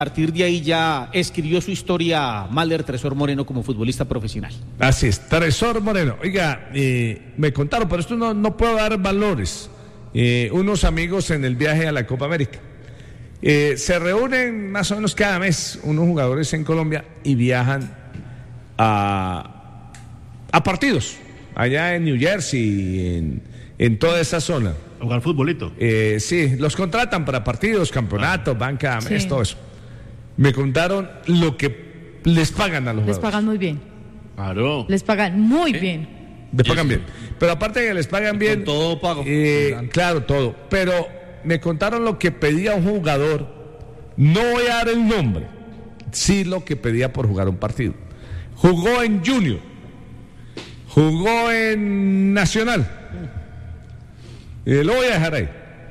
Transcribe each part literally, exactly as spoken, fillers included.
A partir de ahí ya escribió su historia Malder Tresor Moreno como futbolista profesional. Así es, Tresor Moreno. Oiga, eh, me contaron, pero esto no, no puedo dar valores. Eh, unos amigos en el viaje a la Copa América. Eh, se reúnen más o menos cada mes unos jugadores en Colombia y viajan a, a partidos allá en New Jersey, en, en toda esa zona. A jugar futbolito. Eh, sí, los contratan para partidos, campeonatos, ah. van cada mes, sí. todo eso. Me contaron lo que les pagan a los les jugadores. Les pagan muy bien. Claro. Les pagan muy ¿Eh? bien. Les pagan bien. Pero aparte de que les pagan bien. Con todo pago. Eh, claro, todo. Pero me contaron lo que pedía un jugador. No voy a dar el nombre. Sí, lo que pedía por jugar un partido. Jugó en Junior. Jugó en Nacional. Eh, lo voy a dejar ahí.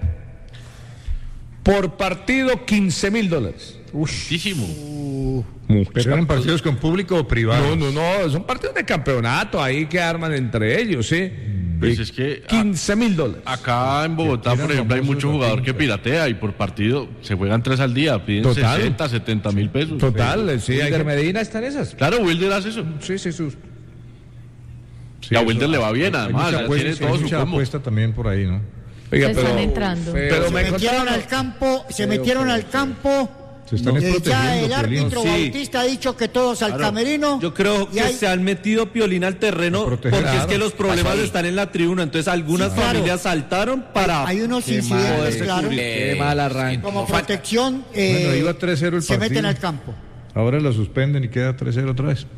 Por partido, quince mil dólares. Muchísimo. Uh, ¿Pero eran partidos con público o privado? No, no, no, son partidos de campeonato ahí que arman entre ellos, ¿sí? Pues es que quince mil dólares. Acá en Bogotá, por ejemplo, hay mucho jugador que piratea y por partido se juegan tres al día, piden Total. sesenta, setenta mil pesos. Total, pero, sí. Wilder Hay que... Medina está en esas. Claro, Wilder hace eso. Sí, sí, sus. Sí, y a Wilder eso, le va bien, además, ya apuesta, tiene todo su mucha apuesta también por ahí, ¿no? Oiga, se pero, están entrando. Pero, pero se me metieron al campo, se feo, metieron feo, al campo. Se están no, ya el árbitro sí. Bautista ha dicho que todos al claro. camerino. Yo creo que hay... se han metido Piolín al terreno porque claro. es que los problemas están en la tribuna. Entonces algunas sí, claro. familias saltaron para. Hay unos qué incidentes, mal, claro. Qué mal arranque. Como protección. Eh, bueno, iba tres cero el se partido. meten al campo. Ahora lo suspenden y queda tres cero otra vez.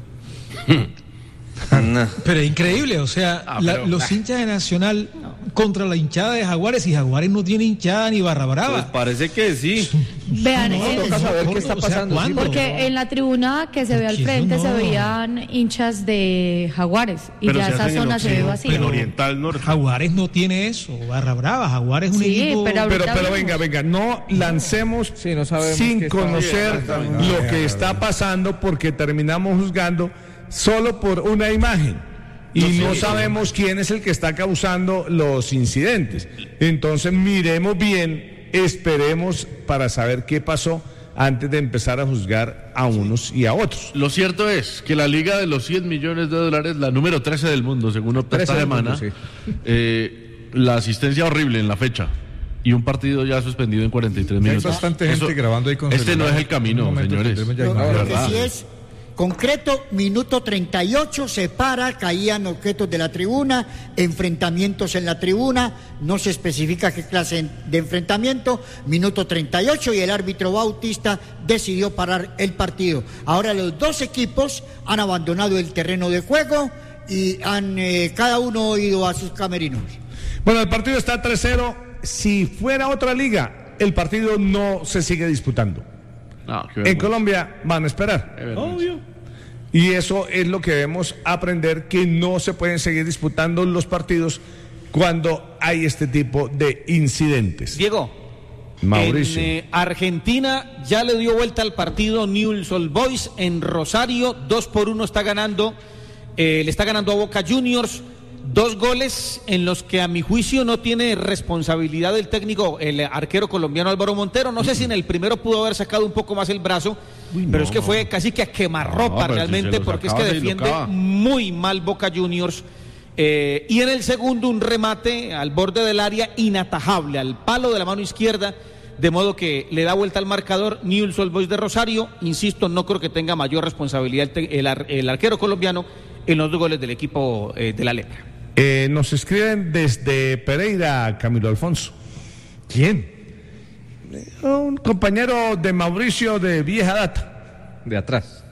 No. Pero es increíble, o sea, ah, la, pero, los nah. hinchas de Nacional no. contra la hinchada de Jaguares, y Jaguares no tiene hinchada ni barra brava. Pues parece que sí. Vean, no, es, toca saber qué está pasando. O sea, porque no. en la tribuna que se ve al frente no. se veían hinchas de Jaguares y pero ya esa zona se ve vacía. Pero oriental norte. Jaguares no tiene eso, barra brava. Jaguares es un sí, equipo. Pero, pero, pero venga, venga, no lancemos sí, no sabemos sin conocer está lo que está pasando, porque terminamos juzgando solo por una imagen y no, no sabemos quién es el que está causando los incidentes. Entonces miremos bien, esperemos para saber qué pasó antes de empezar a juzgar a unos y a otros. Lo cierto es que la liga de los cien millones de dólares, la número trece del mundo, según opta esta semana, mundo, sí. eh, la asistencia horrible en la fecha y un partido ya suspendido en cuarenta y tres minutos. Hay bastante gente Eso, grabando ahí con Este celular. no es el camino, señores. Lo, lo que sí es concreto, minuto treinta y ocho, se para, caían objetos de la tribuna, enfrentamientos en la tribuna, no se especifica qué clase de enfrentamiento, minuto treinta y ocho y el árbitro Bautista decidió parar el partido. Ahora los dos equipos han abandonado el terreno de juego y han eh, cada uno ido a sus camerinos. Bueno, el partido está tres cero, si fuera otra liga, el partido no se sigue disputando. No, en Colombia van a esperar. Obvio. Y eso es lo que debemos aprender, que no se pueden seguir disputando los partidos cuando hay este tipo de incidentes. Diego, Mauricio. En eh, Argentina ya le dio vuelta al partido Newell's Old Boys en Rosario, dos por uno está ganando, eh, le está ganando a Boca Juniors. Dos goles en los que a mi juicio no tiene responsabilidad el técnico, el arquero colombiano Álvaro Montero. No sé si en el primero pudo haber sacado un poco más el brazo, Uy, pero no, es que fue casi que a quemarropa no, realmente, si porque es que defiende muy mal Boca Juniors. Eh, y en el segundo un remate al borde del área inatajable, al palo de la mano izquierda, de modo que le da vuelta al marcador Newell's Old Boys de Rosario. Insisto, no creo que tenga mayor responsabilidad el, el, ar, el arquero colombiano en los dos goles del equipo eh, de la Lepra. Eh, nos escriben desde Pereira, Camilo Alfonso. ¿Quién? Un compañero de Mauricio de vieja data. De atrás.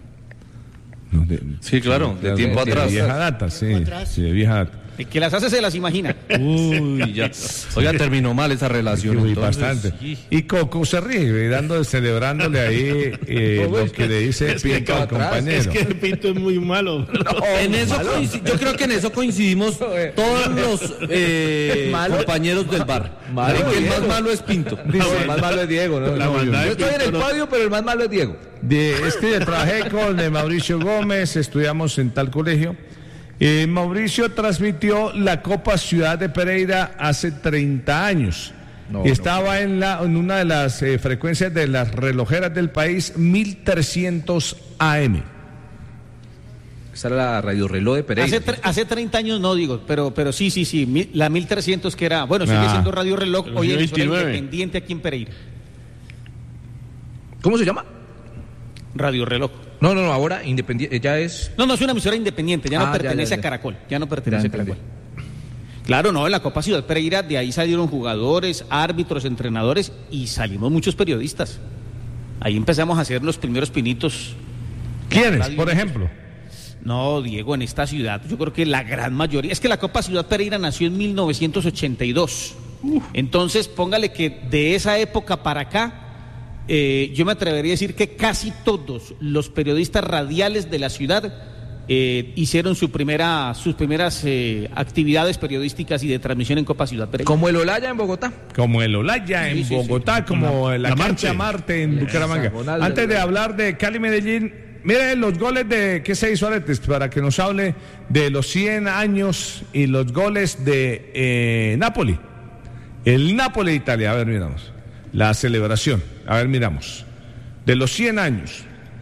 No, de, sí, claro, de, de tiempo de, atrás. De vieja data, sí, sí, de vieja data. El que las hace se las imagina. Uy, ya. Oiga, terminó mal esa relación. Uy, bastante. Y Coco se ríe, dando, celebrándole ahí eh, lo que le dice es Pinto al compañero. Es que el Pinto es muy malo. No, en eso coinc- yo creo que en eso coincidimos todos los eh, compañeros del bar. Malo, que el más malo es Pinto. Dice, el más malo es Diego. ¿no? La yo yo estoy en el podio, pero el más malo es Diego. De, es que yo trabajé con eh, Mauricio Gómez, estudiamos en tal colegio. Eh, Mauricio transmitió la Copa Ciudad de Pereira hace treinta años No, y estaba no. en, la, en una de las eh, frecuencias de las relojeras del país, mil trescientos A M. Esa era la radio reloj de Pereira. Hace, tre- hace treinta años no digo, pero pero sí, sí, sí, mi, la mil trescientos que era, bueno, sigue ah. siendo radio reloj, hoy es independiente aquí en Pereira. ¿Cómo se llama? Radio reloj. No, no, no, ahora independiente, ya es... No, no, es una emisora independiente, ya no ah, pertenece ya, ya, ya. a Caracol, ya no pertenece ya, a Caracol. Claro, no, en la Copa Ciudad Pereira, de ahí salieron jugadores, árbitros, entrenadores, y salimos muchos periodistas. Ahí empezamos a hacer los primeros pinitos. ¿Quiénes, por ejemplo? No, Diego, en esta ciudad, yo creo que la gran mayoría, es que la Copa Ciudad Pereira nació en mil novecientos ochenta y dos, Uf. Entonces póngale que de esa época para acá, eh, yo me atrevería a decir que casi todos los periodistas radiales de la ciudad eh, hicieron su primera, sus primeras eh, actividades periodísticas y de transmisión en Copa Ciudad Pereira. Como el Olaya en Bogotá. Como el Olaya sí, en sí, Bogotá, sí. como la, la cancha Marte en Bucaramanga. Antes de hablar de Cali Medellín, mire los goles de que se hizo Aretes para que nos hable de los cien años y los goles de eh, Napoli. El Napoli de Italia, a ver, miramos. La celebración, a ver, miramos. De los cien años.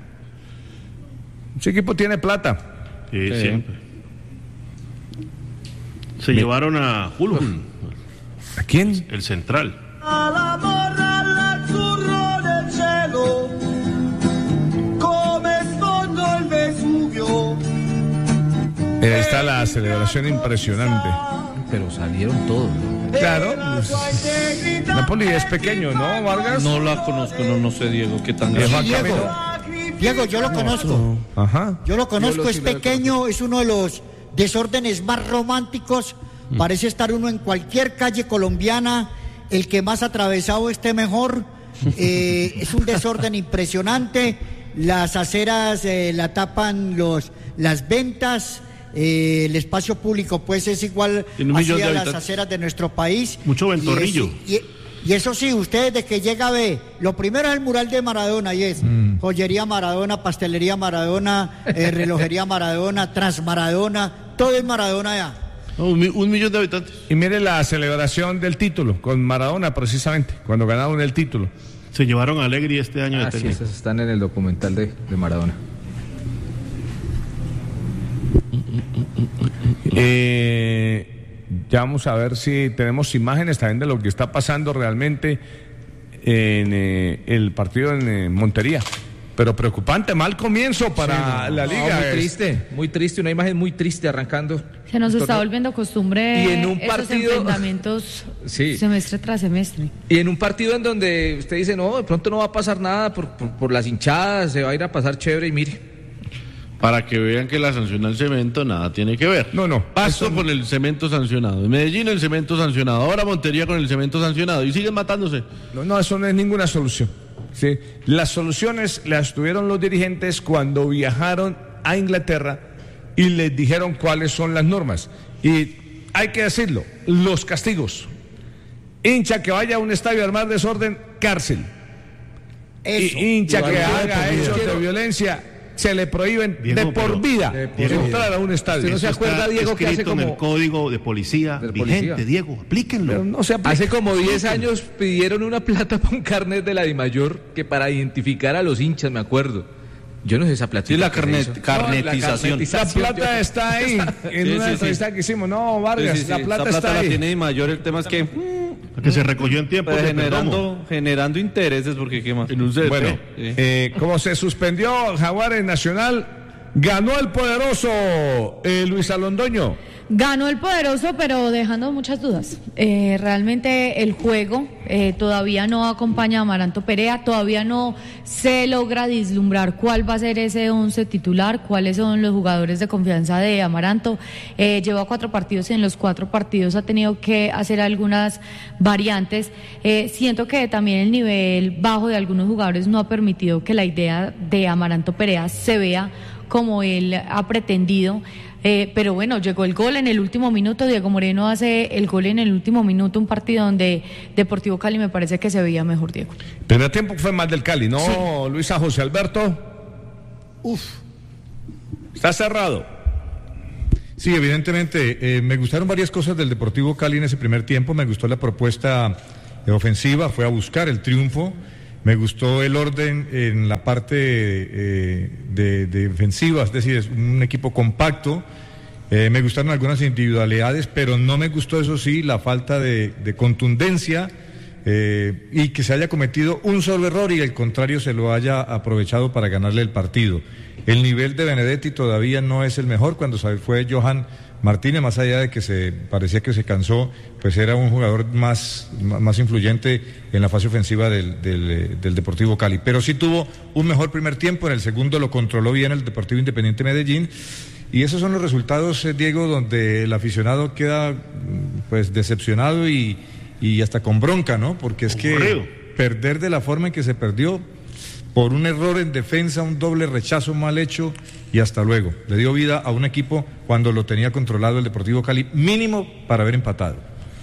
Ese equipo tiene plata. Sí, sí. Siempre. Se Mi... llevaron a Hulhun. ¿A quién? El central. A la morra l'azzurro del cielo, come sfondo il Vesuvio. Ahí está la celebración impresionante. Pero salieron todos. Claro. Napoli es pequeño, ¿no, Vargas? No la conozco, no, no sé, Diego, qué tan grande. Sí, Diego, Diego, yo lo conozco. Ajá. Yo lo conozco, yo lo, es sí pequeño, es uno de los desórdenes más románticos. Mm. Parece estar uno en cualquier calle colombiana, el que más atravesado esté mejor. Eh, es un desorden impresionante. Las aceras eh, la tapan los las ventas. Eh, el espacio público pues es igual hacia las aceras de nuestro país. Mucho ventorrillo. Y, es, y, y eso sí, usted desde que llega ve, lo primero es el mural de Maradona y es mm. joyería Maradona, pastelería Maradona, eh, relojería Maradona, Transmaradona, todo es Maradona ya. No, un, un millón de habitantes. Y mire la celebración del título con Maradona precisamente, cuando ganaron el título. Se llevaron a Allegri este año. Ah, de sí, esos están en el documental de, de Maradona. Eh, ya vamos a ver si tenemos imágenes también de lo que está pasando realmente en eh, el partido en eh, Montería. Pero preocupante, mal comienzo para sí, no, la liga. No, muy triste, muy triste, una imagen muy triste arrancando. Se nos está volviendo costumbre y en un esos partido, enfrentamientos sí. semestre tras semestre. Y en un partido en donde usted dice, no, de pronto no va a pasar nada por, por, por las hinchadas, se va a ir a pasar chévere y mire. Para que vean que la sanción al cemento nada tiene que ver. No, no. Pasto con el cemento sancionado. En Medellín el cemento sancionado. Ahora Montería con el cemento sancionado. Y siguen matándose. No, no, eso no es ninguna solución. ¿Sí? Las soluciones las tuvieron los dirigentes cuando viajaron a Inglaterra y les dijeron cuáles son las normas. Y hay que decirlo, los castigos. Hincha que vaya a un estadio a armar desorden, cárcel. Eso. Y hincha que haga hechos de violencia, se le prohíben Diego, de por vida de por entrar a un estadio. ¿Usted no se acuerda, Diego, que hace como en el código de policía de vigente, policía. Diego, aplíquenlo. No se hace como diez años pidieron una plata para un carnet de la Dimayor que para identificar a los hinchas, me acuerdo. Yo no sé esa plata. Sí, la, carnet, carnetización. No, la carnetización. La plata está ahí. En sí, una sí, entrevista sí. que hicimos. No, Vargas, sí, sí, sí. la plata, plata está la ahí. tiene Dimayor, el tema es que... Que se recogió en tiempo. Pues generando, generando intereses, porque qué más. En un set, bueno, sí. eh, como se suspendió Jaguares Nacional, ganó el poderoso eh, Luis Alondoño. Ganó el poderoso, pero dejando muchas dudas. Eh, realmente el juego eh, todavía no acompaña a Amaranto Perea, todavía no se logra vislumbrar cuál va a ser ese once titular, cuáles son los jugadores de confianza de Amaranto. Eh, lleva cuatro partidos y en los cuatro partidos ha tenido que hacer algunas variantes. Eh, siento que también el nivel bajo de algunos jugadores no ha permitido que la idea de Amaranto Perea se vea como él ha pretendido. Eh, pero bueno, llegó el gol en el último minuto, Diego Moreno hace el gol en el último minuto, un partido donde Deportivo Cali me parece que se veía mejor, Diego. Primer tiempo fue más del Cali, ¿no, sí. Luisa José Alberto? Uf. Está cerrado. Sí, evidentemente, eh, me gustaron varias cosas del Deportivo Cali en ese primer tiempo, me gustó la propuesta ofensiva, fue a buscar el triunfo. Me gustó el orden en la parte eh, de, de defensiva, es decir, es un equipo compacto. Eh, me gustaron algunas individualidades, pero no me gustó, eso sí, la falta de, de contundencia eh, y que se haya cometido un solo error y el contrario se lo haya aprovechado para ganarle el partido. El nivel de Benedetti todavía no es el mejor. Cuando fue Johan Martínez, más allá de que se parecía que se cansó, pues era un jugador más, más influyente en la fase ofensiva del, del, del Deportivo Cali. Pero sí tuvo un mejor primer tiempo, en el segundo lo controló bien el Deportivo Independiente Medellín. Y esos son los resultados, eh, Diego, donde el aficionado queda pues decepcionado y, y hasta con bronca, ¿no? Porque es que perder de la forma en que se perdió, por un error en defensa, un doble rechazo mal hecho, y hasta luego. Le dio vida a un equipo cuando lo tenía controlado el Deportivo Cali, mínimo para haber empatado.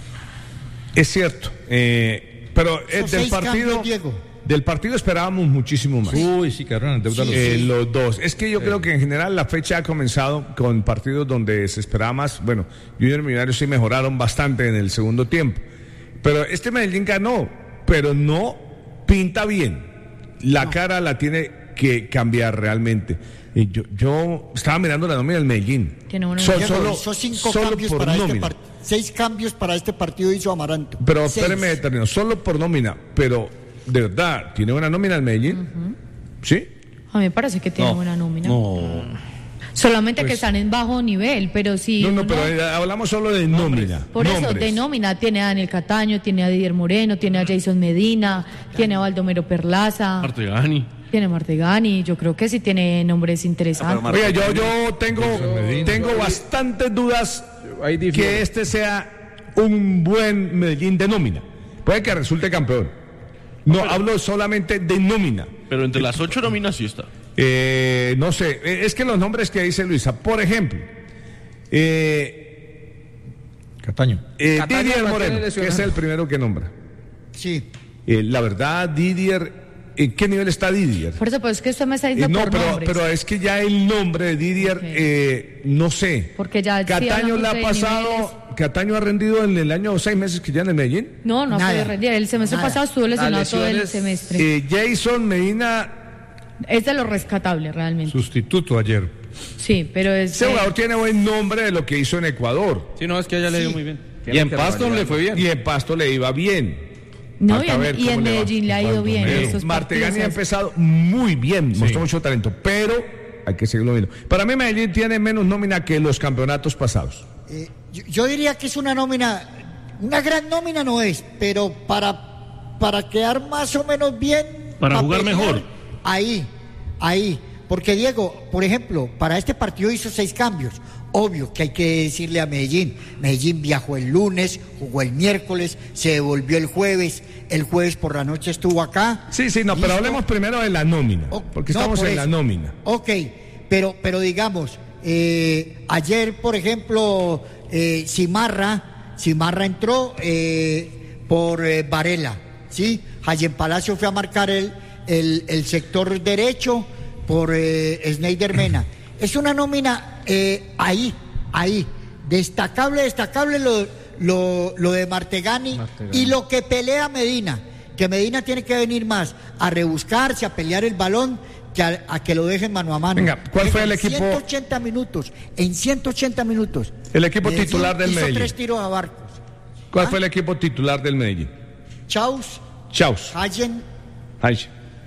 Es cierto, eh, pero eh, del partido... Cambios, Del partido esperábamos muchísimo más. Uy, sí, quedaron en deuda sí, los, eh, los dos. Es que yo sí. creo que en general la fecha ha comenzado con partidos donde se esperaba más. Bueno, Junior y Millonarios sí mejoraron bastante en el segundo tiempo. Pero este Medellín ganó, pero no pinta bien. La no. cara la tiene que cambiar realmente. Y yo, yo estaba mirando la nómina del Medellín. Tiene una so, solo, hizo cinco solo cambios por para nómina. Este seis cambios para este partido hizo Amaranto. Pero espéreme, termino. Solo por nómina, pero... ¿De verdad? ¿Tiene buena nómina el Medellín? Uh-huh. ¿Sí? A mí me parece que tiene no, buena nómina. No. Solamente pues, que están en bajo nivel, pero sí. No, no, uno, pero hablamos solo de nómina. Por nombres. Eso, de nómina. Tiene a Daniel Cataño, tiene a Didier Moreno, tiene a Jason Medina, tiene a Baldomero Perlaza. Martegani. Tiene a Martegani. Yo creo que sí tiene nombres interesantes. Oiga, yo, yo tengo, tengo bastantes dudas que este sea un buen Medellín de nómina. Puede que resulte campeón. No, pero, hablo solamente de nómina. Pero entre las ocho nóminas sí está. Eh, no sé, es que los nombres que dice Luisa, por ejemplo, eh, Cataño. Eh, Cataño Didier Moreno, que es el primero que nombra. Sí. Eh, la verdad, Didier, ¿en qué nivel está Didier? Por eso, pues es que usted me está diciendo eh, no, por pero, nombres. pero es que ya el nombre de Didier, okay. eh, no sé. Porque ya Cataño le ha pasado... Niveles. ¿Cataño ha rendido en el año seis meses que ya en el Medellín? No, no ha podido rendir. El semestre Nada. pasado estuvo lesionado todo el semestre. Eh, Jason Medina... Es de lo rescatable, realmente. Sustituto ayer. Sí, pero es... Ese jugador eh... tiene buen nombre de lo que hizo en Ecuador. Sí, no, es que allá sí. le dio muy bien. Y en Pasto le fue bien. Y en Pasto le iba bien. No, y en, y en Medellín le ha ido bien. Martegani ha empezado muy bien, sí. mostró mucho talento, pero hay que seguirlo viendo. Para mí Medellín tiene menos nómina que los campeonatos pasados. Eh, yo, yo diría que es una nómina, una gran nómina no es, pero para, para quedar más o menos bien. Para jugar pelear, mejor. Ahí, ahí. Porque Diego, por ejemplo, para este partido hizo seis cambios. Obvio que hay que decirle a Medellín. Medellín viajó el lunes, jugó el miércoles, se devolvió el jueves. El jueves por la noche estuvo acá. Sí, sí, no, ¿listo? Pero hablemos primero de la nómina. O, porque no, estamos por en eso. La nómina. Ok, pero, pero digamos... Eh, ayer, por ejemplo, eh, Cimarra, Cimarra entró eh, por eh, Varela, ¿sí? Jayen Palacio fue a marcar el, el, el sector derecho por eh, Sneider Mena. Es una nómina eh, ahí, ahí, destacable, destacable lo, lo, lo de Martegani, Martegani y lo que pelea Medina, que Medina tiene que venir más a rebuscarse, a pelear el balón, que a, a que lo dejen mano a mano. Venga, ¿cuál fue el en equipo? ciento ochenta minutos, en ciento ochenta minutos. El equipo Medellín titular del hizo Medellín. tres tiros a Barcos. ¿Cuál ¿Ah? fue el equipo titular del Medellín? Chaus. Chaus. Hayen. Hayen.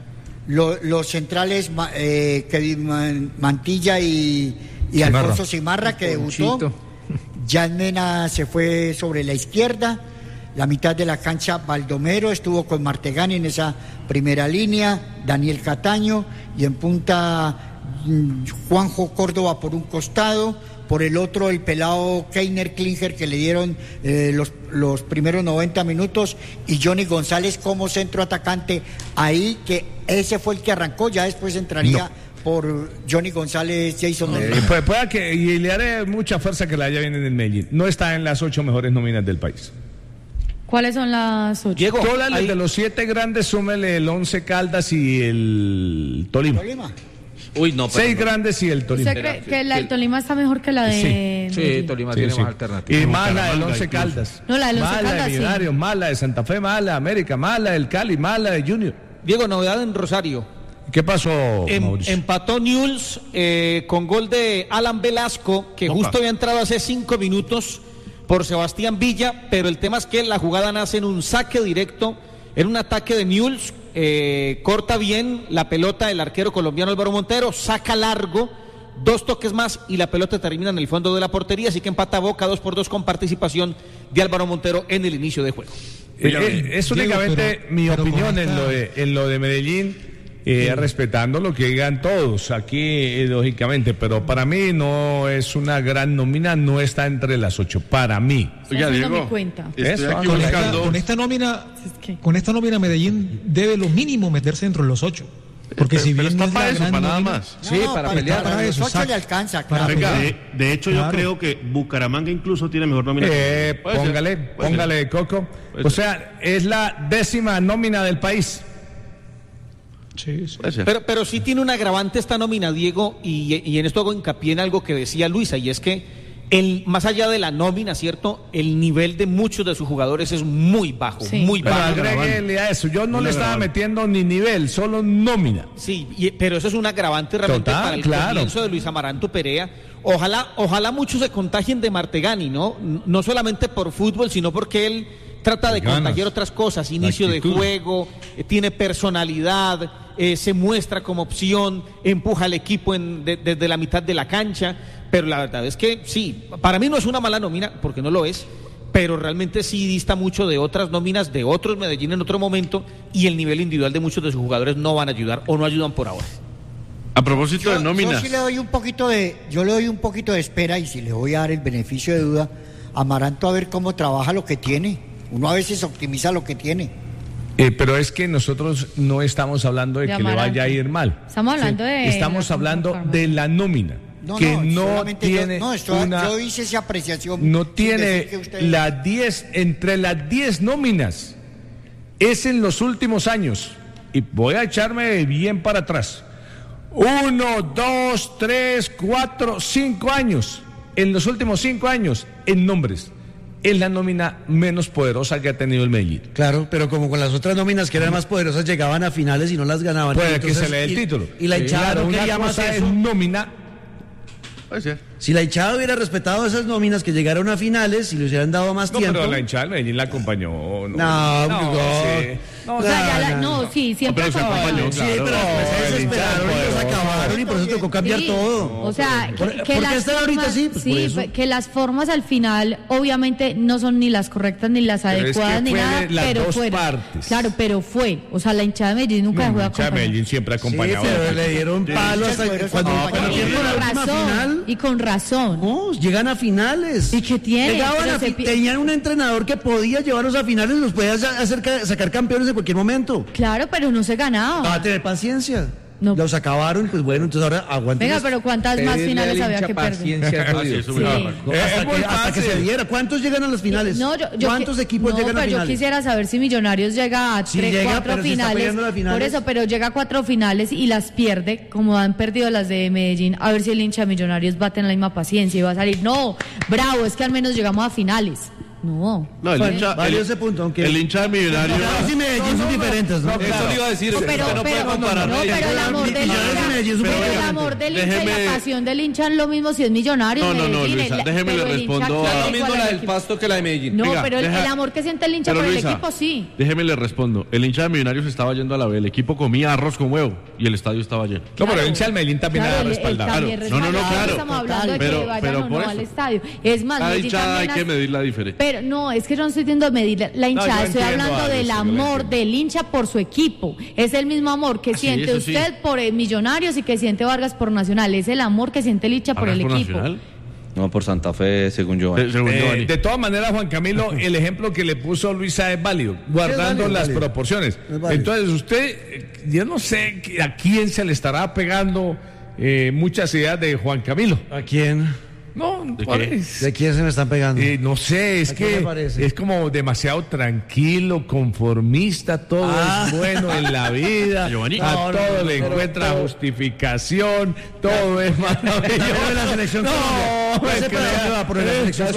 Lo, los centrales, eh, Kevin Mantilla y, y Alfonso Cimarra, que debutó. Jan Mena se fue sobre la izquierda. La mitad de la cancha, Baldomero estuvo con Martegani en esa primera línea, Daniel Cataño, y en punta Juanjo Córdoba por un costado, por el otro el pelado Keiner Klinger, que le dieron eh, los, los primeros noventa minutos, y Johnny González como centro atacante ahí, que ese fue el que arrancó, ya después entraría... No. Por Johnny González, Jason eh, puede, puede que, y le haré mucha fuerza que la haya bien en el Medellín. No está en las ocho mejores nóminas del país. ¿Cuáles son las ocho? Diego, todas las de los siete grandes, súmele el Once Caldas y el Tolima. Tolima. Uy, no, Seis no. grandes y el Tolima. ¿Usted cree que la del Tolima está mejor que la de Sí, Medellín? Tolima Sí, tiene sí. más alternativas. Y más la del Bucaramanga Once incluso. Caldas. No, la del Once Más la Caldas, de sí. Millonarios, más la de Santa Fe, más la de América, más la del Cali, más la de Junior. Diego, novedad en Rosario. ¿Qué pasó, Em- Mauricio? empató Newell's eh, con gol de Alan Velasco, que Opa. justo había entrado hace cinco minutos por Sebastián Villa, pero el tema es que la jugada nace en un saque directo, en un ataque de Newell's, eh, corta bien la pelota el arquero colombiano Álvaro Montero, saca largo, dos toques más y la pelota termina en el fondo de la portería, así que empata Boca dos por dos con participación de Álvaro Montero en el inicio de juego. Eh, eh, es Diego, únicamente pero- mi pero con opinión en esta- lo de, en lo de Medellín, eh, respetando lo que digan todos aquí, eh, lógicamente, pero para mí no es una gran nómina, no está entre las ocho, para mí. Oiga, haciendo Diego, mi cuenta. estoy Eso, aquí Con esta, buscando. con esta nómina, Es que- con esta nómina Medellín debe lo mínimo meterse dentro de los ocho. Porque Pero- si pero bien está no es para la eso, gran para nada nómina- más. Sí, para para, pelear. para los Eso, ocho exacto. le alcanza, Para claro. pelear. De, de hecho, Claro. yo creo que Bucaramanga incluso tiene mejor nómina. Eh, Puede ser, póngale, puede póngale, Coco. Puede O ser. sea, es la décima nómina del país. Sí, sí. Puede ser. Pero, pero sí tiene un agravante esta nómina, Diego, y, y en esto hago hincapié en algo que decía Luisa, y es que el, más allá de la nómina, ¿cierto? El nivel de muchos de sus jugadores es muy bajo, Sí. muy Pero bajo. agréguele a eso. Yo no Muy le estaba agravante. metiendo ni nivel, solo nómina. Sí, y- pero eso es un agravante realmente Total, para el claro. comienzo de Luis Amaranto Perea. Ojalá, ojalá muchos se contagien de Martegani, ¿no? No solamente por fútbol, sino porque él trata de Ganas. contagiar otras cosas, inicio de actitud. juego, eh, tiene personalidad, eh, se muestra como opción, empuja al equipo en- de- desde la mitad de la cancha, pero la verdad es que sí, para mí no es una mala nómina, porque no lo es, pero realmente sí dista mucho de otras nóminas, de otros Medellín en otro momento, y el nivel individual de muchos de sus jugadores no van a ayudar o no ayudan por ahora. A propósito Yo, de nóminas. yo sí le doy un poquito de, yo le doy un poquito de espera y si le voy a dar el beneficio de duda a Amaranto a ver cómo trabaja lo que tiene. Uno a veces optimiza lo que tiene. Eh, pero es que nosotros no estamos hablando de, De que le Amaranto. vaya a ir mal. Estamos hablando de Estamos la hablando conformación. de la nómina. No, que no, no, solamente yo- tiene no, esto- una, yo hice esa apreciación. no sin tiene decir que usted- las diez, entre las diez nóminas, es en los últimos años, y voy a echarme bien para atrás, uno, dos, tres, cuatro, cinco años, en los últimos cinco años, en nombres, es la nómina menos poderosa que ha tenido el Medellín. Claro, pero como con las otras nóminas que eran más poderosas llegaban a finales y no las ganaban. Puede que Entonces, se le dé el y- título. Y la Sí, hinchada claro, no una quería más cosa es eso. nómina. Puede ser. Si la hinchada hubiera respetado esas nóminas que llegaron a finales y le hubieran dado más No, tiempo. pero la hinchada del Medellín la acompañó. No, No, no, no. sí. O sea, ya la- no, sí, siempre pero se acabaron. acompañó, Sí, claro. pero después se el desesperaron hinchada y los poderoso. acabaron y por eso tocó cambiar Sí, todo. O sea, ¿Por- que, por que qué las están ahorita formas- así? Pues sí, por eso. pues, que las formas al final obviamente no son ni las correctas ni las Pero es que adecuadas ni fue nada, de las pero dos fueron. partes. Claro, pero fue. O sea, la hinchada de Medellín nunca dejó de La hinchada de acompañar. Medellín siempre ha Sí, acompañado. pero le dieron palo Sí, hasta pero cuando, eso no, cuando pero Y pierden con la última razón, final. y con razón. No, llegan a finales. ¿Y qué tiene? Llegaban Pero a se fi- pi- tenían un entrenador que podía llevarlos a finales y los podía sa- hacer ca- sacar campeones en cualquier momento. Claro, pero no se ganaba. Va a tener paciencia. No. Los acabaron, pues bueno, entonces ahora aguanten. Venga, pero ¿cuántas más finales había que perder? Paciencia, Ah, sí, jodido. eso Sí. me da- hasta, que, hasta que se diera. ¿Cuántos llegan a las finales? No, yo, yo ¿Cuántos qui- equipos no, llegan a pero yo finales? quisiera saber si Millonarios llega a Sí tres, llega, cuatro pero se está finales, peleando las finales. por eso, pero llega a cuatro finales y las pierde, como han perdido las de Medellín, a ver si el hincha de Millonarios va a tener la misma paciencia y va a salir, no, bravo, es que al menos llegamos a finales. No. No, el Bueno, hincha, valió el, ese punto, aunque- el hincha de Millonarios. Millonarios y Medellín son diferentes, ¿no? Eso le iba a decir. No, usted pero, no puede pero, comparar no, Medellín. pero el amor del Millonarios y Medellín hincha, son pero el diferentes. amor del hincha y Déjeme- la pasión del hincha es lo mismo si es Millonarios. No, no, no, Medellín, Luisa, el- déjeme pero le el hincha respondo quiere a- Es lo igual mismo al la del equipo. Pasto que la de Medellín. No, Venga, pero el, deja- el amor que siente el hincha Pero, por Luisa, el equipo sí. Déjeme le respondo. El hincha de Millonarios estaba yendo a la B. El equipo comía arroz con huevo y el estadio estaba lleno. No, pero el hincha del Medellín también Claro, ha él- él respaldado. también Claro. No, no, no, respaldaba, claro. Estamos hablando de Pero- que vayan pero o por no al eso. estadio. Es más, Cada Medellín hinchada hay también que hace- medir la diferencia. Pero no, es que yo no estoy diciendo medir la, la hinchada, yo estoy entiendo hablando algo, del sí, yo lo amor entiendo. del hincha por su equipo. Es el mismo amor que Ah, sí, siente eso sí. usted por el Millonarios y que siente Vargas por Nacional. Es el amor que siente el hincha por el ¿Vargas por equipo. Nacional? No, por Santa Fe, según yo. Eh, según Eh, Giovanni. de todas maneras, Juan Camilo, el ejemplo que le puso Luisa es válido, guardando válido, las válido. proporciones. Es válido. Entonces, usted, eh, yo no sé a quién se le estará pegando eh, muchas ideas de Juan Camilo. ¿A quién? No, ¿De, parece. ¿De quién se me están pegando? Eh, no sé, es que es como demasiado tranquilo, conformista, todo ah. es bueno en la vida, Giovanni. a no, todo no, no, le no, encuentra no. justificación, todo es maravilloso. No, la selección no, no es que le va por la selección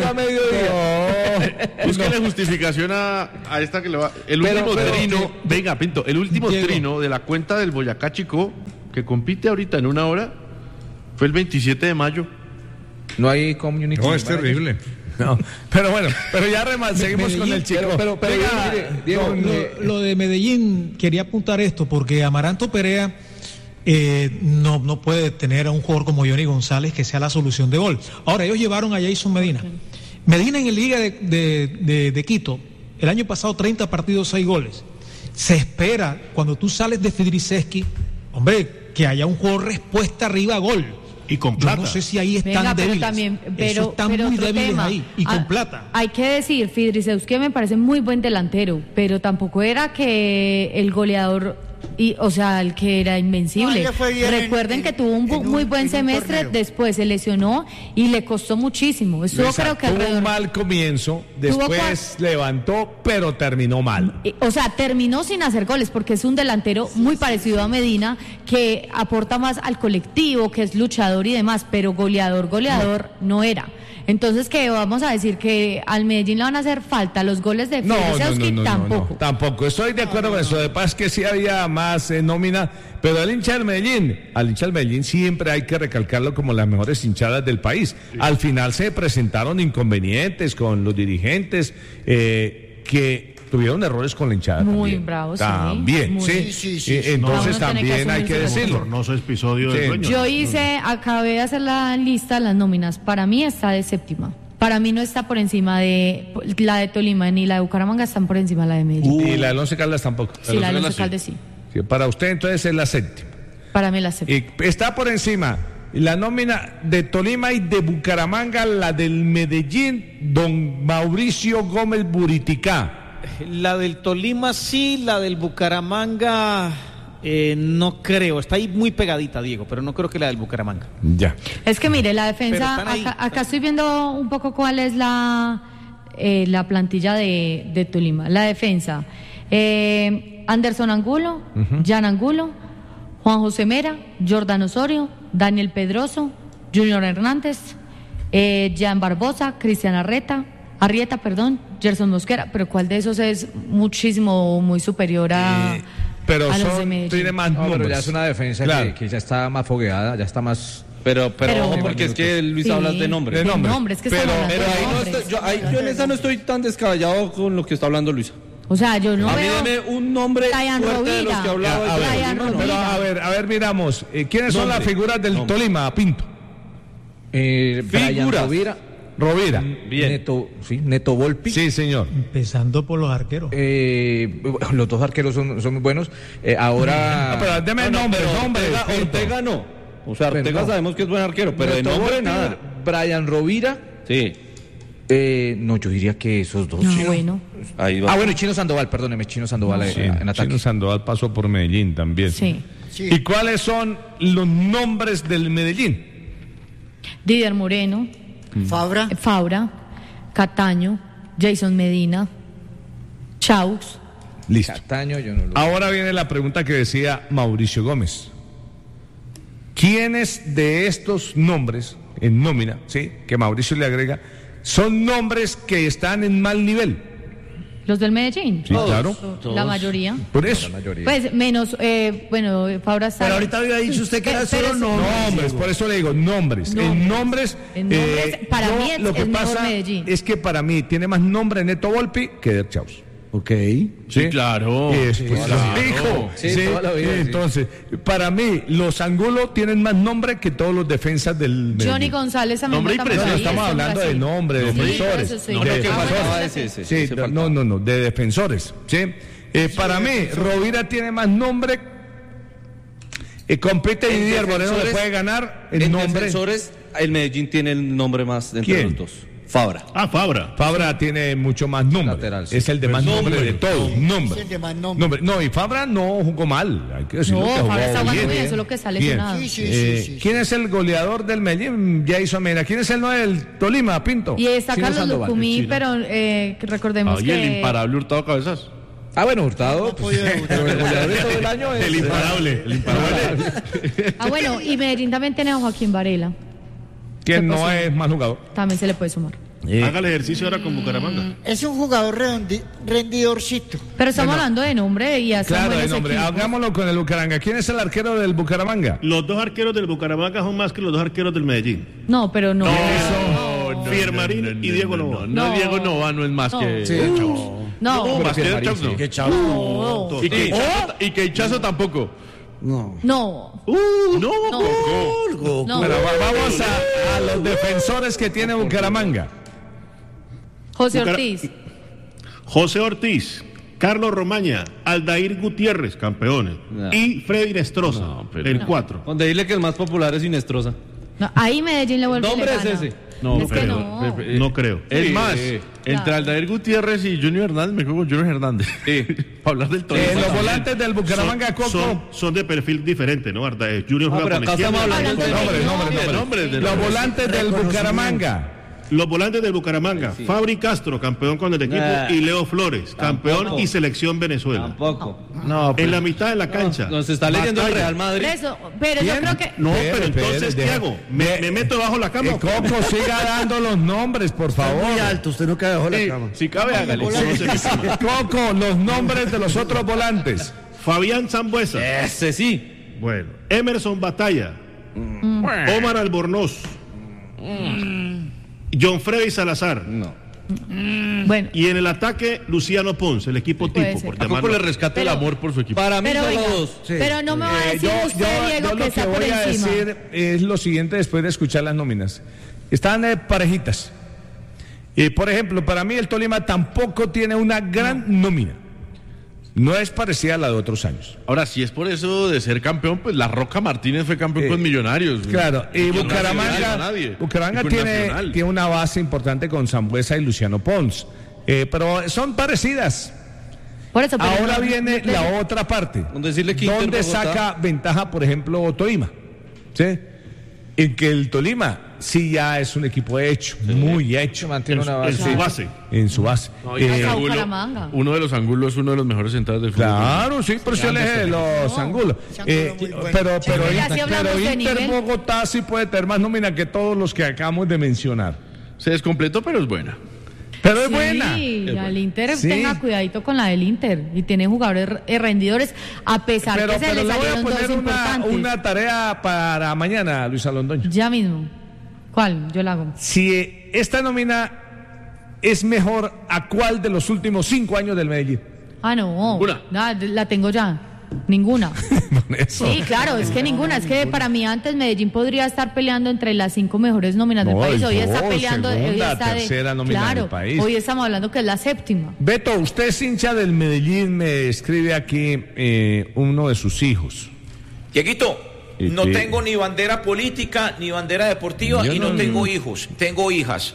no. Búsquele justificación a, a esta que le va. El pero, último pero, trino, que, venga, Pinto, el último Diego. trino de la cuenta del Boyacá Chico, que compite ahorita en una hora, fue el veintisiete de mayo. No hay community. No, es terrible. No, pero bueno, pero ya remal, seguimos Medellín, con el chico. Pero, pero, pero Venga, mire, Diego, no, lo, lo de Medellín, quería apuntar esto, porque Amaranto Perea eh, no, no puede tener a un jugador como Johnny González que sea la solución de gol. Ahora, ellos llevaron a Jason Medina. Medina en la Liga de, de, de, de Quito, el año pasado treinta partidos, seis goles. Se espera, cuando tú sales de Fidriceski, hombre, que haya un jugador respuesta arriba a gol. Y con plata. Yo no sé si ahí están Venga, pero débiles. También, pero, Eso están pero muy débiles tema. ahí. Y con ah, plata. Hay que decir, Fidrisewski me parece muy buen delantero, pero tampoco era que el goleador, y, o sea, el que era invencible. No, Recuerden en, que tuvo un, un muy buen semestre, torneo. Después se lesionó y le costó muchísimo. Eso Exacto, creo que tuvo alrededor... un mal comienzo, después levantó, pero terminó mal. O sea, terminó sin hacer goles, porque es un delantero muy parecido a Medina, que aporta más al colectivo, que es luchador y demás, pero goleador, goleador no, no era. Entonces, ¿qué vamos a decir? ¿Que al Medellín le van a hacer falta los goles de Fidrisewski? No, no, no, no, tampoco. No, no, tampoco, estoy de acuerdo con eso. De paz que sí había más eh, nómina, pero al hincha del Medellín, al hincha del Medellín siempre hay que recalcarlo como las mejores hinchadas del país. Sí. Al final se presentaron inconvenientes con los dirigentes eh, que tuvieron errores con la hinchada. Muy también. bravos, También, muy, sí. sí, sí, sí, sí. Entonces no, también que hay que decirlo. No es episodio sí. del dueño. Yo hice, acabé de hacer la lista, las nóminas. Para mí está de séptima. Para mí no está por encima de la de Tolima ni la de Bucaramanga, están por encima de la de Medellín. Uh, y la del Once Caldas tampoco. Sí, la del Once Caldas sí. sí. Para usted entonces es la séptima. Para mí la séptima. Y está por encima la nómina de Tolima y de Bucaramanga, la del Medellín, don Mauricio Gómez Buriticá. La del Tolima sí, la del Bucaramanga... Eh, no creo, está ahí muy pegadita, Diego, pero no creo que la del Bucaramanga. Ya. Es que mire, la defensa, acá, acá estoy viendo un poco cuál es la eh, la plantilla de, de Tolima. La defensa, eh, Anderson Angulo, uh-huh. Jan Angulo, Juan José Mera, Jordan Osorio, Daniel Pedroso, Junior Hernández, eh, Jan Barbosa, Cristian Arrieta, Arrieta, perdón, Gerson Mosquera, pero ¿cuál de esos es muchísimo, muy superior a... Eh. Pero son, tiene más no, pero ya es una defensa claro. que, que ya está más fogueada, ya está más... Pero, pero, pero ojo, porque es que Luis sí. hablas de nombres. De nombres, nombres que pero, pero ahí no estoy, yo, ahí, yo en esa no estoy tan descabellado con lo que está hablando Luisa. O sea, yo no a veo... A mí deme un nombre Ryan fuerte Rovira. de los que hablaba. A, a, ver, pero a ver, a ver, miramos. Eh, ¿Quiénes nombre, son las figuras del nombre. Tolima, Pinto? Eh, Ryan Rovira. Rovira. Bien. Neto, sí, Neto Volpi. Sí, señor. Empezando por los arqueros. Eh, los dos arqueros son, son muy buenos. Eh, ahora. No, pero deme no, nombre, no, nombre. Ortega, Ortega no. O sea, Ortega pero no. sabemos que es buen arquero, pero Neto de nombre Volpi, nada. Brian Rovira. Sí. Eh, no, yo diría que esos dos. No, Chino. Bueno. Ahí va. Ah, bueno, Chino Sandoval, perdóneme, Chino Sandoval no, sí, en, en ataque. Chino Sandoval pasó por Medellín también. Sí. sí. ¿Y cuáles son los nombres del Medellín? Didier Moreno. Fabra. Fabra. Cataño, Jason Medina, Chaux. Listo. Cataño, yo no lo... Ahora viene la pregunta que decía Mauricio Gómez. ¿Quiénes de estos nombres en nómina, sí, que Mauricio le agrega, son nombres que están en mal nivel? ¿Los del Medellín? Sí, todos, claro. Todos. La mayoría. Por eso. Mayoría. Pues menos, eh, bueno, Fabra está... Pero ahorita había dicho usted que era solo nombres. Nombres, por eso le digo, nombres. nombres. En nombres... En nombres, eh, para yo, mí es, lo que es pasa mejor Medellín. Es que para mí tiene más nombre Neto Volpi que Der Chaus. Ok. Sí, sí claro. Es, pues, sí, claro. Dijo. Sí, sí, toda la vida, sí. Entonces, para mí, los Angulo tienen más nombre que todos los defensas del Medellín. Johnny González también. Nombre y presencia. No, estamos hablando de nombre, de defensores. Sí, no, creo que faltaba ese, ese, Sí, ese no, no, no, no, de defensores. ¿sí? Eh, Sí, para mí, defensores. Rovira tiene más nombre. Eh, compite y Didier Moreno le puede ganar el en nombre. defensores, el Medellín tiene el nombre más entre ¿Quién? los dos. Fabra. Ah, Fabra. Fabra tiene mucho más nombre. Lateral, sí. Es el de más Pues nombre nombre. de todos. Nombre. Es el de más nombre. Nombre. No, y Fabra no jugó mal. Hay que decirlo No, que jugó Fabra está jugando bien. bien, eso es lo que está Bien. lesionado. Sí, sí, Eh, sí, sí, ¿Quién sí. es el goleador del Medellín? Jason Mena. ¿Quién es el nueve del Tolima, Pinto? Y está Chino Carlos Sandoval, Lucumí, el chino. pero eh, que recordemos Ahí el que... imparable Hurtado Cabezas. Ah, bueno, Hurtado. Pues, pero el goleador de todo el año es. El imparable. El imparable. Ah, bueno, y Medellín también tiene a Joaquín Varela. ¿Quién Se no puede es mal jugador? También se le puede sumar. Haga el ejercicio ahora con Bucaramanga. Es un jugador redondi- rendidorcito. Pero estamos hablando de nombre y hacen Claro, buenos el nombre. equipos. Hagámoslo con el Bucaramanga. ¿Quién es el arquero del Bucaramanga? Los dos arqueros del Bucaramanga son más que los dos arqueros del Medellín. No, pero no. No, Fiermarín no, no, y Diego no, Nova. No, no, No. Diego Nova no es más No. que Sí. Chaux. No, No, más que Fiermarín, Chaux no. sí. Qué chavo. no, Y que Hichazo- y que Hichazo tampoco. No. no. Uh, no, No. Coco. No. Pero va- vamos a, a los defensores que tiene Bucaramanga. José Bucara- Ortiz. José Ortiz, Carlos Romaña, Aldair Gutiérrez, campeones. No. Y Freddy Nestroza, No, pero- el cuatro. Donde dile que el más popular es Inestrosa. No, ahí Medellín le vuelve nombre y le es gana. ese. No, es que pero- no. pe- pe- No creo. Es Sí, más, sí. entre Claro. Aldair Gutiérrez y Junior Hernández, me juego con Junior Hernández. Sí. Para hablar del Tolima. Eh, los también. volantes del Bucaramanga, Coco. Son, son de perfil diferente, ¿no? Arda- eh, Junior Ah, juega pero por la acá estamos izquierda. hablando Hablando de de Nombre, nombre, nombre. De nombre. nombres, de Los nombres. volantes del Bucaramanga. Los volantes del Bucaramanga, Fabri Castro, campeón con el equipo, Nah. y Leo Flores, campeón Tampoco. y selección Venezuela. Tampoco. No, En pero- la mitad de la cancha. Nos está leyendo el Batalla. Real Por Madrid. eso, pero yo ¿Quién? creo que... No, Espere, pero entonces, espere, ¿qué deja- hago? ¿Me, de- me meto bajo la cama? Eh, o qué? Coco, siga dando los nombres, por favor. Muy alto, usted no cae bajo la Sí, cama. si cabe, hágale. Conoce mi cama. Coco, los nombres de los otros volantes. Fabián Zambuesa. Ese sí. Bueno. Emerson Batalla. Omar Albornoz. John Freddy Salazar. No. Bueno, Y en el ataque, Luciano Ponce, el equipo Puede tipo, ser. por A Coco llamarlo. le rescata el Pero- amor por su equipo. Para mí pero solo venga, dos. pero no me va a Eh, decir usted, Diego, yo que lo está que por voy a encima. decir es lo siguiente después de escuchar las nóminas. Están eh, parejitas. Y por ejemplo, para mí el Tolima tampoco tiene una gran nómina. No es parecida a la de otros años. Ahora, si es por eso de ser campeón, pues La Roca Martínez fue campeón Eh, con Millonarios. Claro, y con Bucaramanga, Nacional, no nadie. Bucaramanga Y con tiene, Nacional. tiene una base importante con Sambuesa y Luciano Pons. Eh, pero son parecidas. Por eso, pero Ahora no- viene no- la otra parte. Con decirle que Inter ¿Dónde Bogotá- saca ventaja, por ejemplo, Tolima? ¿Sí? En que el Tolima sí ya es un equipo hecho, muy hecho. Mantiene una En base. su base. En su base. No, y Eh, Hasta Angulo- Bucaramanga. uno de los ángulos, uno de los mejores centrales del fútbol. Claro, sí, por eso el eje de los angulos. Eh, muy bueno. pero pero, Sí, ya sí pero hablamos de Inter nivel. Bogotá sí puede tener más nómina que todos los que acabamos de mencionar. Se descompletó, pero es buena. Pero es Sí, buena. al Inter Sí. tenga cuidadito con la del Inter y tiene jugadores eh, rendidores a pesar Pero, que se pero le le voy a salieron dos poner una, importantes. una tarea para mañana, Luisa Londoño. Ya mismo. ¿Cuál? Yo la hago. Si eh, esta nómina es mejor, ¿a cuál de los últimos cinco años del Medellín? Ah, no. Ninguna. Nada, la tengo ya. Ninguna. Con eso. Sí, claro, es que ninguna. Es que para mí antes Medellín podría estar peleando entre las cinco mejores nóminas del No, país. Hoy no, está peleando. hoy segunda, está de- tercera nómina claro, del país. hoy estamos hablando que es la séptima. Beto, usted es hincha del Medellín, me escribe aquí eh, uno de sus hijos. Dieguito, ¿Y no qué? tengo ni bandera política ni bandera deportiva Yo y no, no- tengo hijos, tengo hijas.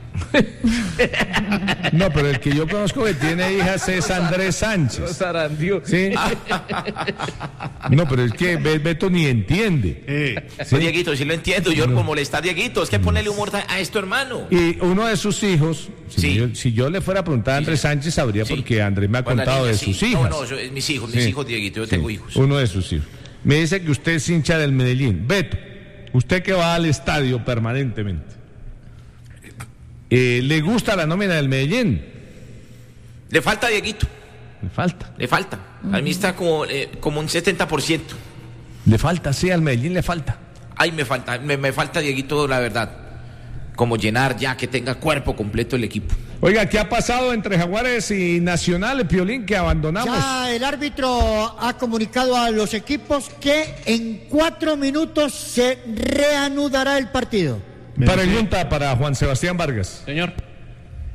No, pero el que yo conozco que tiene hijas es Andrés Sánchez. Sarandio. ¿Sí? No, pero es que Be- Beto ni entiende. Eh, ¿Sí? Pues, Dieguito, sí lo entiendo, yo por molestar, Dieguito, es que ponerle humor a esto, hermano. Y uno de sus hijos, si, Sí. yo, si yo le fuera a preguntar a Andrés Sánchez, sabría Sí. porque Andrés me ha Con la contado niña, de sí. sus hijas. No, no, yo- es mis hijos, mis Sí. hijos, Dieguito, yo Sí, tengo hijos. Uno de sus hijos. Me dice que usted es hincha del Medellín. Beto, usted que va al estadio permanentemente, eh, ¿le gusta la nómina del Medellín? Le falta, Dieguito, Le falta. le falta. A mí está como, eh, como un setenta por ciento. Le falta, sí, al Medellín le falta. Ay, me falta, me, me falta, Dieguito, la verdad. Como llenar ya, que tenga cuerpo completo el equipo. Oiga, ¿qué ha pasado entre Jaguares y Nacional, Piolín, que abandonamos? Ya el árbitro ha comunicado a los equipos que en cuatro minutos se reanudará el partido. Pregunta para Juan Sebastián Vargas. Señor.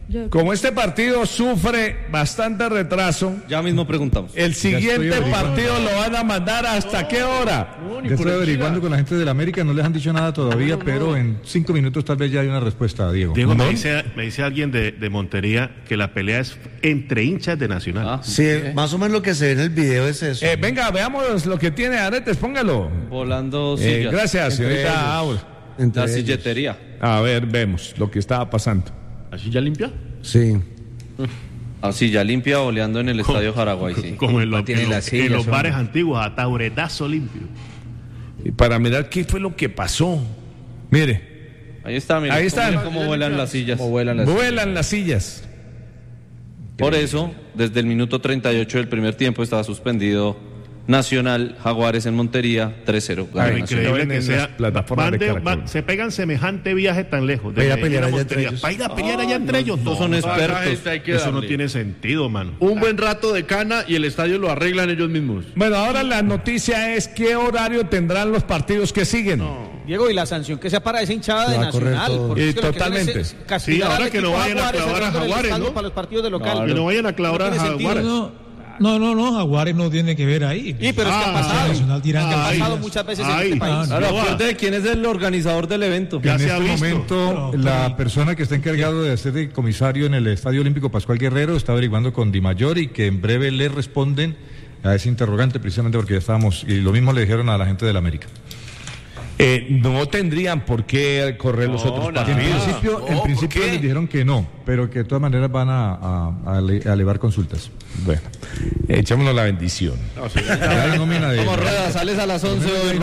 Como este partido sufre bastante retraso, ya mismo preguntamos. El siguiente partido lo van a mandar hasta no, qué hora. No, ya estoy averiguando con la gente de la América, no les han dicho nada todavía, no, no, pero en cinco minutos tal vez ya hay una respuesta, Diego. Diego, ¿No? me, dice, me dice alguien de, de Montería que la pelea es entre hinchas de Nacional. Ah, sí, ¿qué? Más o menos lo que se ve en el video es eso. Eh, venga, veamos lo que tiene Aretes, póngalo. Volando sillas. Eh, gracias, señorita Aura. La silletería. A ver, vemos lo que estaba pasando. ¿La silla limpia? Sí. A silla limpia oleando en el Estadio Jaraguay, sí. Como en, lo, Tiene en, la lo, silla, en los son... bares antiguos, a tauretazo limpio. Y para mirar qué fue lo que pasó. Mire. Ahí está, mire. Ahí están. Cómo vuelan las sillas. Cómo vuelan las vuelan sillas. las sillas. Por eso, desde el minuto treinta y ocho del primer tiempo estaba suspendido Nacional, Jaguares en Montería, tres cero. Ay, increíble que sea. Van de, van, se pegan semejante viaje tan lejos. Para ir a pelear allá entre ellos. Para ir a pelear allá entre ellos. Todos son expertos. Eso no tiene sentido, mano. Un buen rato de cana y el estadio lo arreglan ellos mismos. Bueno, ahora la noticia es qué horario tendrán los partidos que siguen. No. Diego, y la sanción que sea para esa hinchada de Nacional. Y totalmente. Sí, ahora que no vayan a clavar a Jaguares, ¿no? Para los partidos de local. Que no vayan a clavar a Jaguares. No, no, no, Jaguares no tiene que ver ahí. Sí, pero ah, es que ha pasado. Nacional dirán que ha pasado ay, muchas veces ay, en este país. Ahora, acuérdate quién es el organizador del evento. En este momento, no, la no. persona que está encargado de ser el comisario en el Estadio Olímpico, Pascual Guerrero, está averiguando con Di Mayor y que en breve le responden a ese interrogante, precisamente porque ya estábamos, y lo mismo le dijeron a la gente de la América. Eh, no tendrían por qué correr los no, otros partidos. En principio, no, en principio les dijeron que no, pero que de todas maneras van a, a, a, a elevar consultas. Bueno, echémonos la bendición. No, sí, Como Rueda, sales a las once hoy.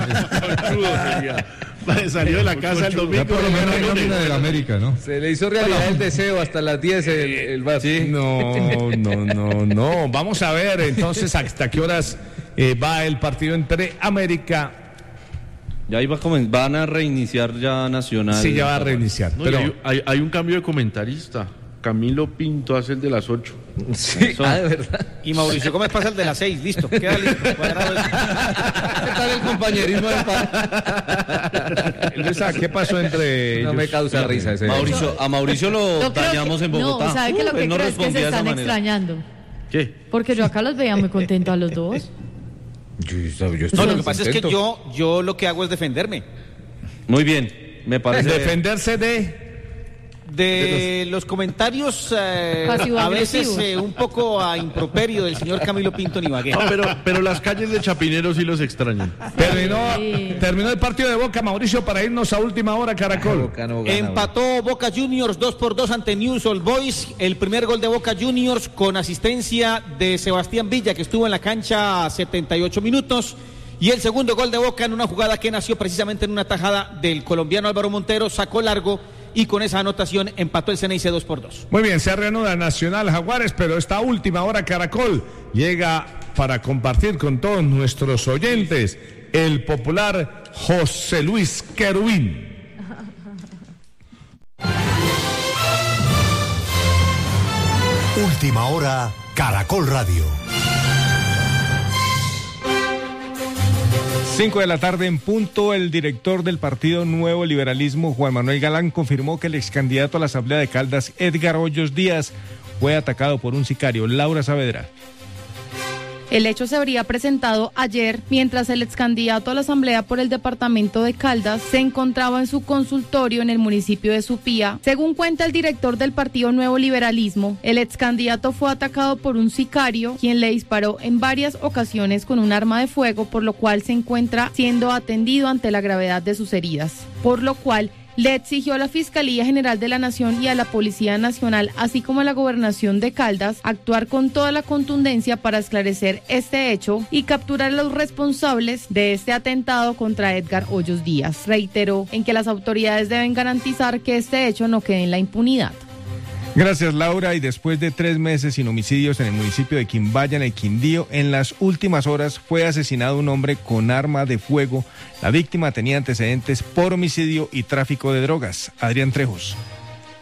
Salió de la casa el domingo. Ya por lo menos hay nómina de la América, ¿no? Se le hizo realidad el deseo hasta las diez el, el vaso. Sí. No, no, no, no. Vamos a ver entonces hasta qué horas eh, va el partido entre América. Ya iba a comenzar, van a reiniciar ya Nacional. Sí, ya va a reiniciar. No, pero hay, hay, hay un cambio de comentarista. Camilo Pinto hace el de las ocho. Sí, ah, de verdad. Y Mauricio Gómez pasa el de las seis, listo. Queda listo. ¿Qué tal el compañerismo del Luisa, ¿qué pasó entre ellos? No me causa risa ese. Mauricio, a Mauricio lo no, dañamos que, en Bogotá. No, ¿sabe que lo que no creo es que se están extrañando? ¿Qué? Porque yo acá los veía muy contentos a los dos. Yo, yo, yo no, lo que pasa contento. es que yo, yo lo que hago es defenderme. Muy bien, me parece. Defenderse de... De, de los... los comentarios eh, a veces eh, un poco a improperio del señor Camilo Pinto Nibagué. No, pero, pero las calles de Chapinero sí los extrañan. Terminó, sí. terminó el partido de Boca, Mauricio, para irnos a última hora, Caracol. Boca no gana, Empató Boca Juniors dos por dos ante Newell's Old Boys. El primer gol de Boca Juniors con asistencia de Sebastián Villa, que estuvo en la cancha setenta y ocho minutos. Y el segundo gol de Boca en una jugada que nació precisamente en una tajada del colombiano Álvaro Montero, sacó largo y con esa anotación empató el Ceneice dos por dos. Muy bien, se reanuda Nacional Jaguares, pero esta última hora Caracol llega para compartir con todos nuestros oyentes el popular José Luis Querubín. Última hora, Caracol Radio. Cinco de la tarde en punto, el director del Partido Nuevo Liberalismo, Juan Manuel Galán, confirmó que el ex candidato a la Asamblea de Caldas, Edgar Hoyos Díaz, fue atacado por un sicario. Laura Saavedra. El hecho se habría presentado ayer mientras el ex candidato a la Asamblea por el departamento de Caldas se encontraba en su consultorio en el municipio de Supía. Según cuenta el director del Partido Nuevo Liberalismo, el ex candidato fue atacado por un sicario, quien le disparó en varias ocasiones con un arma de fuego, por lo cual se encuentra siendo atendido ante la gravedad de sus heridas. Por lo cual le exigió a la Fiscalía General de la Nación y a la Policía Nacional, así como a la Gobernación de Caldas, actuar con toda la contundencia para esclarecer este hecho y capturar a los responsables de este atentado contra Edgar Hoyos Díaz. Reiteró en que las autoridades deben garantizar que este hecho no quede en la impunidad. Gracias, Laura. Y después de tres meses sin homicidios en el municipio de Quimbaya, en el Quindío, en las últimas horas fue asesinado un hombre con arma de fuego. La víctima tenía antecedentes por homicidio y tráfico de drogas. Adrián Trejos.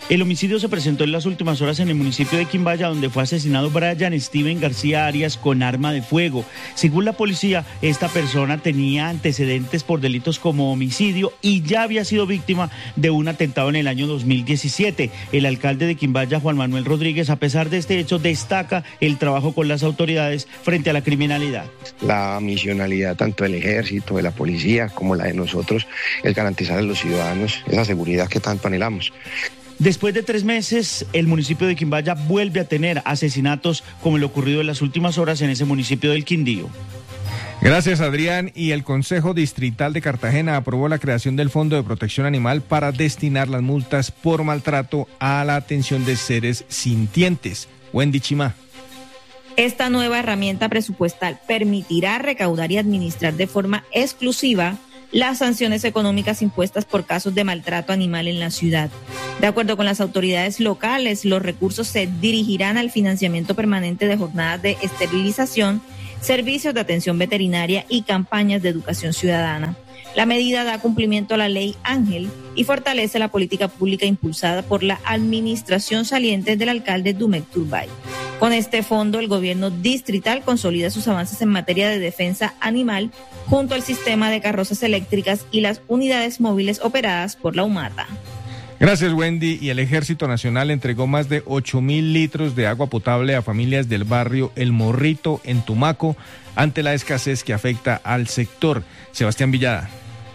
El homicidio se presentó en las últimas horas en el municipio de Quimbaya, donde fue asesinado Brian Steven García Arias con arma de fuego. Según la policía, esta persona tenía antecedentes por delitos como homicidio y ya había sido víctima de un atentado en el año dos mil diecisiete. El alcalde de Quimbaya, Juan Manuel Rodríguez, a pesar de este hecho, destaca el trabajo con las autoridades frente a la criminalidad. La misionalidad tanto del ejército, de la policía, como la de nosotros, es garantizar a los ciudadanos esa seguridad que tanto anhelamos. Después de tres meses, el municipio de Quimbaya vuelve a tener asesinatos como lo ocurrido en las últimas horas en ese municipio del Quindío. Gracias, Adrián. Y el Consejo Distrital de Cartagena aprobó la creación del Fondo de Protección Animal para destinar las multas por maltrato a la atención de seres sintientes. Wendy Chimá. Esta nueva herramienta presupuestal permitirá recaudar y administrar de forma exclusiva las sanciones económicas impuestas por casos de maltrato animal en la ciudad. De acuerdo con las autoridades locales, los recursos se dirigirán al financiamiento permanente de jornadas de esterilización, servicios de atención veterinaria y campañas de educación ciudadana. La medida da cumplimiento a la ley Ángel y fortalece la política pública impulsada por la administración saliente del alcalde Dumek Turbay. Con este fondo, el gobierno distrital consolida sus avances en materia de defensa animal junto al sistema de carrozas eléctricas y las unidades móviles operadas por la UMATA. Gracias, Wendy. Y el Ejército Nacional entregó más de ocho mil litros de agua potable a familias del barrio El Morrito en Tumaco ante la escasez que afecta al sector. Sebastián Villada.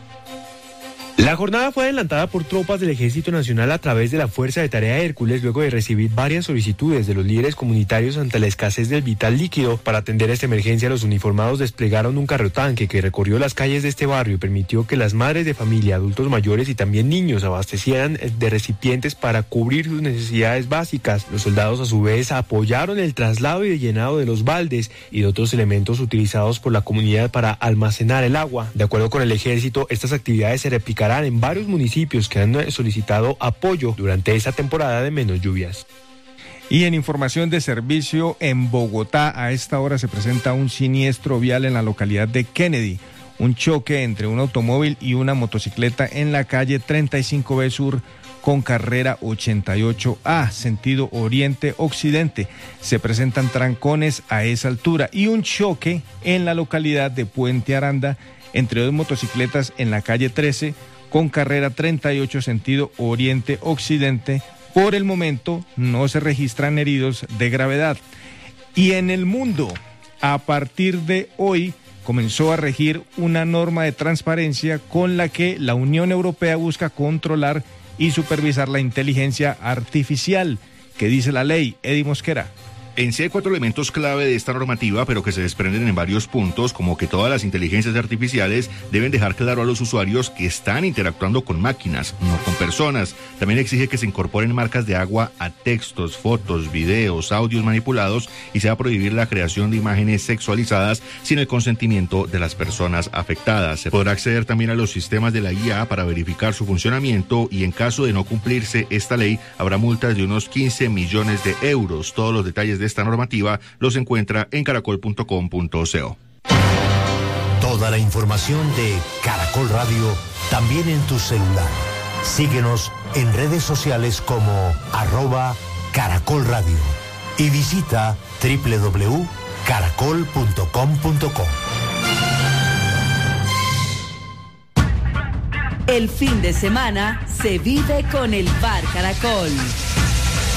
La jornada fue adelantada por tropas del Ejército Nacional a través de la Fuerza de Tarea Hércules luego de recibir varias solicitudes de los líderes comunitarios ante la escasez del vital líquido. Para atender esta emergencia, los uniformados desplegaron un carrotanque que recorrió las calles de este barrio y permitió que las madres de familia, adultos mayores y también niños abastecieran de recipientes para cubrir sus necesidades básicas. Los soldados a su vez apoyaron el traslado y llenado de los baldes y de otros elementos utilizados por la comunidad para almacenar el agua. De acuerdo con el Ejército, estas actividades se replicarán en varios municipios que han solicitado apoyo durante esta temporada de menos lluvias. Y en información de servicio, en Bogotá a esta hora se presenta un siniestro vial en la localidad de Kennedy. Un choque entre un automóvil y una motocicleta en la calle treinta y cinco B Sur con carrera ochenta y ocho A, sentido oriente-occidente. Se presentan trancones a esa altura y un choque en la localidad de Puente Aranda entre dos motocicletas en la calle trece con carrera treinta y ocho sentido oriente-occidente. Por el momento no se registran heridos de gravedad. Y en el mundo, a partir de hoy, comenzó a regir una norma de transparencia con la que la Unión Europea busca controlar y supervisar la inteligencia artificial. ¿Qué dice la ley? Eddie Mosquera. En sí hay cuatro elementos clave de esta normativa, pero que se desprenden en varios puntos, como que todas las inteligencias artificiales deben dejar claro a los usuarios que están interactuando con máquinas, no con personas. También exige que se incorporen marcas de agua a textos, fotos, videos, audios manipulados y se va a prohibir la creación de imágenes sexualizadas sin el consentimiento de las personas afectadas. Se podrá acceder también a los sistemas de la I A para verificar su funcionamiento y en caso de no cumplirse esta ley habrá multas de unos quince millones de euros. Todos los detalles de esta normativa los encuentra en caracol punto com punto co. Toda la información de Caracol Radio también en tu celular. Síguenos en redes sociales como arroba Caracol Radio y visita doble u doble u doble u punto caracol punto com punto co. El fin de semana se vive con el Bar Caracol.